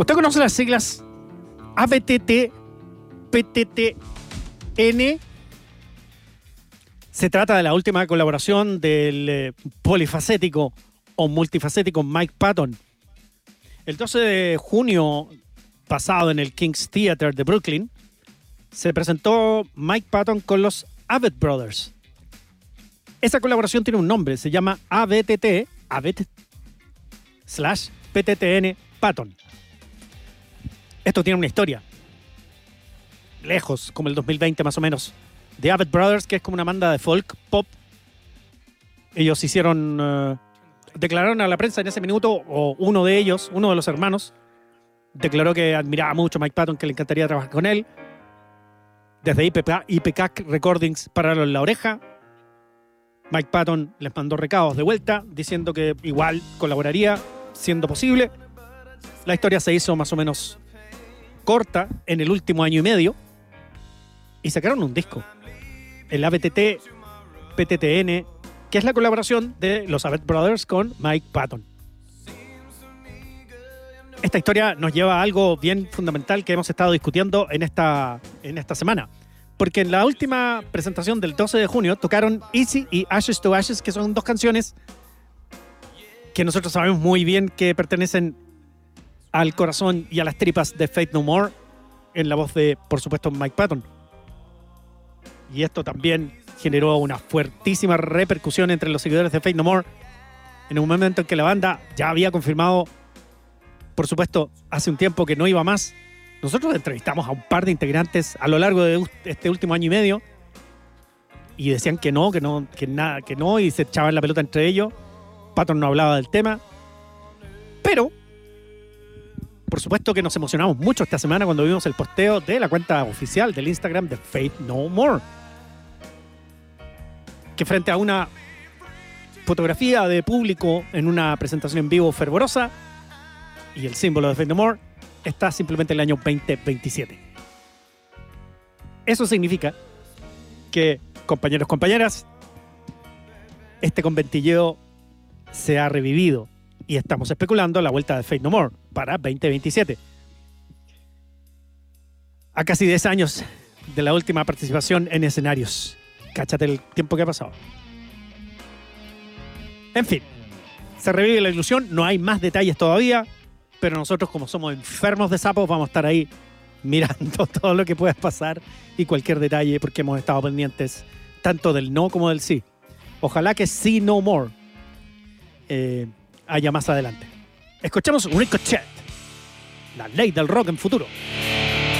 ¿Usted conoce las siglas ABTT, PTTN? Se trata de la última colaboración del polifacético o multifacético Mike Patton. El 12 de junio pasado en el King's Theatre de Brooklyn se presentó Mike Patton con los Avett Brothers. Esa colaboración tiene un nombre, se llama ABTT, /PTTN Patton. Esto tiene una historia, lejos, como el 2020 más o menos. The Avett Brothers, que es como una banda de folk, pop. Ellos declararon a la prensa en ese minuto, o uno de ellos, uno de los hermanos, declaró que admiraba mucho a Mike Patton, que le encantaría trabajar con él. Desde IPK Recordings pararon la oreja. Mike Patton les mandó recados de vuelta, diciendo que igual colaboraría, siendo posible. La historia se hizo más o menos corta en el último año y medio y sacaron un disco, el ABTT PTTN, que es la colaboración de los Avett Brothers con Mike Patton. Esta historia nos lleva a algo bien fundamental que hemos estado discutiendo en esta semana, porque en la última presentación del 12 de junio tocaron Easy y Ashes to Ashes, que son dos canciones que nosotros sabemos muy bien que pertenecen al corazón y a las tripas de Faith No More, en la voz de, por supuesto, Mike Patton. Y esto también generó una fuertísima repercusión entre los seguidores de Faith No More, en un momento en que la banda ya había confirmado, por supuesto, hace un tiempo que no iba más. Nosotros entrevistamos a un par de integrantes a lo largo de este último año y medio y decían que no, y se echaban la pelota entre ellos. Patton no hablaba del tema, pero por supuesto que nos emocionamos mucho esta semana cuando vimos el posteo de la cuenta oficial del Instagram de Faith No More, que frente a una fotografía de público en una presentación en vivo fervorosa y el símbolo de Faith No More, está simplemente el año 2027. Eso significa que, compañeros, compañeras, este conventilleo se ha revivido y estamos especulando la vuelta de Faith No More para 2027. A casi 10 años de la última participación en escenarios. Cáchate el tiempo que ha pasado. En fin, se revive la ilusión, no hay más detalles todavía, pero nosotros, como somos enfermos de sapos, vamos a estar ahí mirando todo lo que pueda pasar y cualquier detalle, porque hemos estado pendientes tanto del no como del sí. Ojalá que sí No More haya más adelante. Escuchamos Ricochet, la ley del rock en futuro.